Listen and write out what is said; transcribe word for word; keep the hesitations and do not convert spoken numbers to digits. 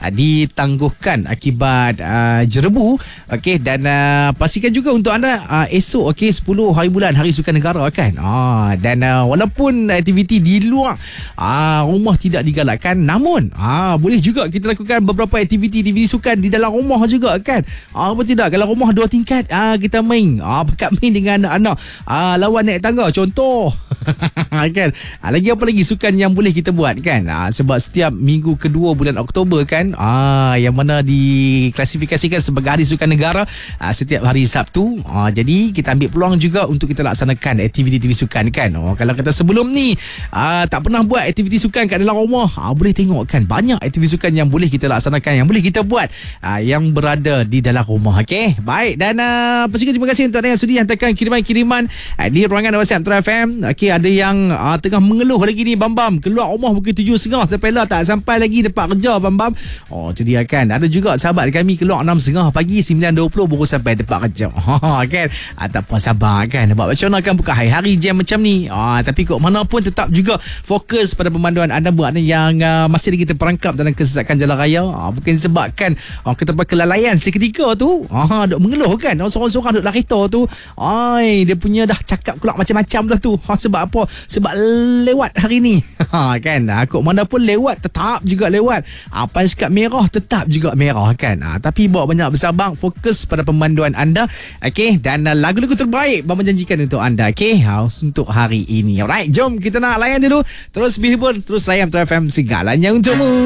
uh, ditangguhkan akibat uh, jerebu. Okey, dan uh, pastikan juga untuk anda uh, esok okey sepuluh hari bulan Hari Sukan Negara kan. Ah, dan uh, walaupun aktiviti di luar uh, rumah tidak digalakkan, namun uh, boleh juga kita lakukan beberapa aktiviti-aktiviti sukan di dalam rumah juga kan. Ah, apa tidak, kalau rumah dua tingkat uh, kita main ah, pekat main dengan anak-anak uh, lawan naik tangga contoh. Kan, lagi apa lagi sukan yang boleh kita buat kan, ah, sebab setiap minggu kedua bulan Oktober kan, ah, yang mana diklasifikasikan sebagai Hari Sukan Negara ah, setiap hari Sabtu. Ah, jadi kita ambil peluang juga untuk kita laksanakan aktiviti-aktiviti sukan kan. Oh, kalau kita sebelum ni ah, tak pernah buat aktiviti sukan kat dalam rumah, ah, boleh tengok kan banyak aktiviti sukan yang boleh kita laksanakan, yang boleh kita buat ah, yang berada di dalam rumah. Okey, baik, dan uh, pastikan terima kasih untuk anda yang sudi hantarkan kiriman-kiriman uh, di ruangan WhatsApp Metro F M. Okey, ada yang uh, tengah mengeluh lagi ni, Bam Bam, keluar rumah pukul tujuh tiga puluh sampai lah tak sampai lagi tempat kerja, Bam Bam. Oh, tu dia kan. Ada juga sahabat kami keluar enam tiga puluh pagi, sembilan dua puluh baru sampai tempat kerja. Ha kan. Ah, tak apa, sabar kan. Sebab macam mana akan buka hari-hari jam macam ni. Ah, tapi kok mana pun tetap juga fokus pada pemanduan anda buat yang uh, masih lagi terperangkap dalam kesesakan jalan raya. Ah, bukan disebabkan ah, kita pakai kelalaian seketika tu. Ah, duk mengeluh kan. Seorang-seorang duk dalam kereta tu. Ai, dia punya dah cakap keluar macam-macam dah tu. Ha, sebab apa? Sebab lewat hari ni. Ha kan. Kok mana pun lewat tetap juga lewat. Apa sekat merah tetap juga merah kan. Ha, tapi bawa banyak bersabar, fokus pada pemanduan anda. Okey, dan uh, lagu-lagu terbaik Bang menjanjikan untuk anda. Okey, ha, untuk hari ini. Alright, jom kita nak layan dulu. Terus berhibur, terus layan Metro F M, segalanya untukmu.